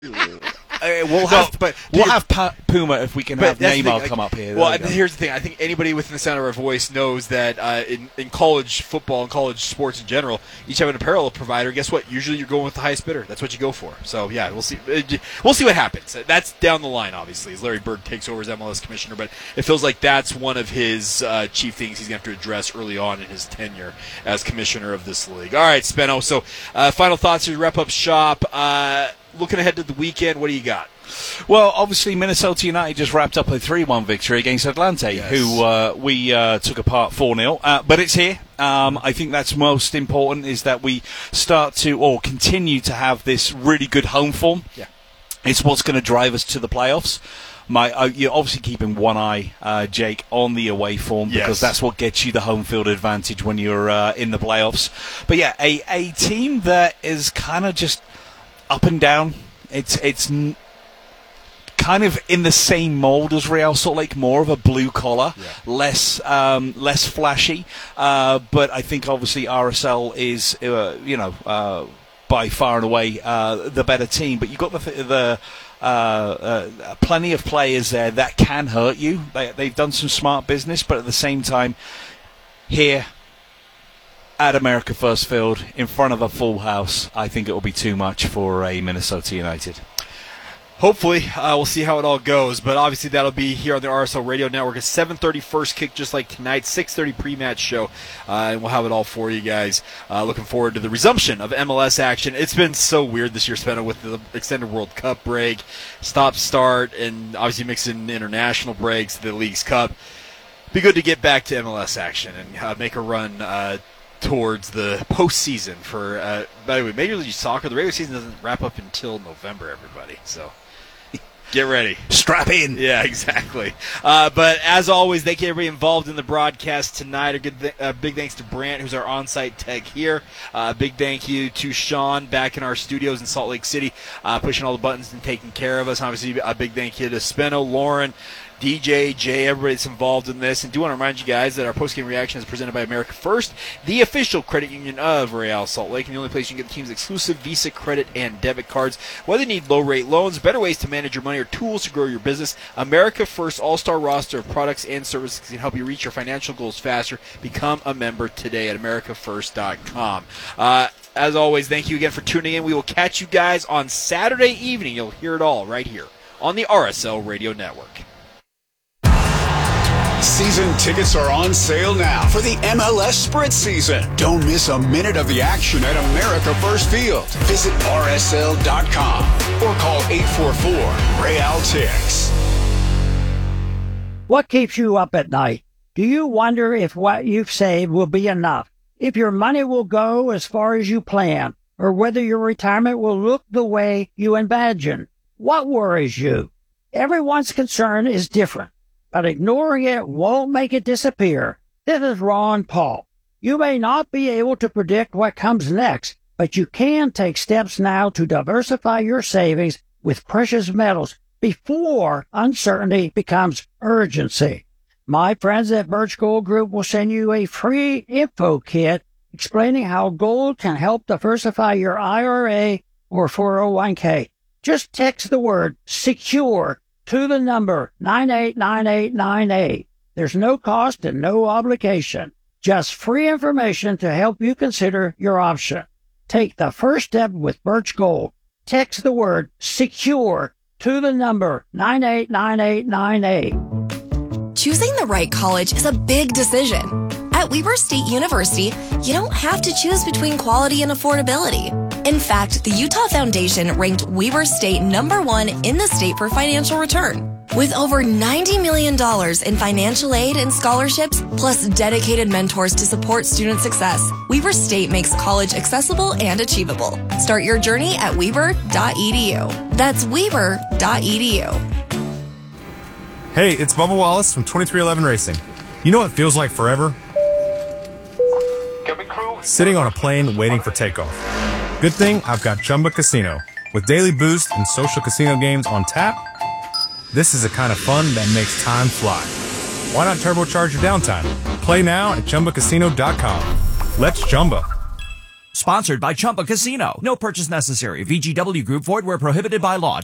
We'll have Puma if we can have Neymar come up here. Well, here's the thing. I think anybody within the sound of our voice knows that in college football and college sports in general, each have an apparel provider. Guess what? Usually you're going with the highest bidder. That's what you go for. So, yeah, we'll see. We'll see what happens. That's down the line, obviously, as Larry Bird takes over as MLS commissioner. But it feels like that's one of his chief things he's going to have to address early on in his tenure as commissioner of this league. All right, Spenno. So, final thoughts to wrap up shop. Looking ahead to the weekend, what do you got? Well, obviously, Minnesota United just wrapped up a 3-1 victory against Atlante, who we took apart 4-0. But it's here. I think that's most important, is that we start to, or continue to have this really good home form. Yeah. It's what's going to drive us to the playoffs. You're obviously keeping one eye, Jake, on the away form, because that's what gets you the home field advantage when you're in the playoffs. But yeah, a team that is kind of just up and down. It's kind of in the same mold as Real Salt Lake, more of a blue collar, less flashy. But I think obviously RSL is by far and away the better team. But you've got the plenty of players there that can hurt you. They've done some smart business, but at the same time, here at America First Field, in front of a full house, I think it will be too much for a Minnesota United. Hopefully, we'll see how it all goes. But obviously, that'll be here on the RSL Radio Network. A 7:30 first kick, just like tonight. 6:30 pre-match show, and we'll have it all for you guys. Looking forward to the resumption of MLS action. It's been so weird this year, Spenno, with the extended World Cup break, stop-start, and obviously mixing international breaks, the League's Cup. Be good to get back to MLS action and make a run towards the postseason for, by the way, Major League Soccer. The regular season doesn't wrap up until November, everybody. So get ready. Strap in. Yeah, exactly. But as always, thank you everybody involved in the broadcast tonight. A big thanks to Brant, who's our on-site tech here. Big thank you to Sean back in our studios in Salt Lake City, pushing all the buttons and taking care of us. Obviously, a big thank you to Spenno, Lauren, DJ, Jay, everybody that's involved in this. And do want to remind you guys that our post-game reaction is presented by America First, the official credit union of Real Salt Lake, and the only place you can get the team's exclusive Visa credit and debit cards. Whether you need low-rate loans, better ways to manage your money, or tools to grow your business, America First all-star roster of products and services can help you reach your financial goals faster. Become a member today at americafirst.com. As always, thank you again for tuning in. We will catch you guys on Saturday evening. You'll hear it all right here on the RSL Radio Network. Season tickets are on sale now for the MLS Sprint season. Don't miss a minute of the action at America First Field. Visit RSL.com or call 844-REAL-TICKS. What keeps you up at night? Do you wonder if what you've saved will be enough? If your money will go as far as you plan? Or whether your retirement will look the way you imagine? What worries you? Everyone's concern is different, but ignoring it won't make it disappear. This is Ron Paul. You may not be able to predict what comes next, but you can take steps now to diversify your savings with precious metals before uncertainty becomes urgency. My friends at Birch Gold Group will send you a free info kit explaining how gold can help diversify your IRA or 401k. Just text the word SECURE to the number 989898. There's no cost and no obligation. Just free information to help you consider your option. Take the first step with Birch Gold. Text the word SECURE to the number 989898. Choosing the right college is a big decision. At Weber State University, you don't have to choose between quality and affordability. In fact, the Utah Foundation ranked Weber State #1 in the state for financial return. With over $90 million in financial aid and scholarships, plus dedicated mentors to support student success, Weber State makes college accessible and achievable. Start your journey at weber.edu. That's weber.edu. Hey, it's Bubba Wallace from 2311 Racing. You know what feels like forever? Sitting on a plane waiting for takeoff. Good thing I've got Chumba Casino. With daily boost and social casino games on tap, this is the kind of fun that makes time fly. Why not turbocharge your downtime? Play now at ChumbaCasino.com. Let's Chumba. Sponsored by Chumba Casino. No purchase necessary. VGW Group. Void where prohibited by law.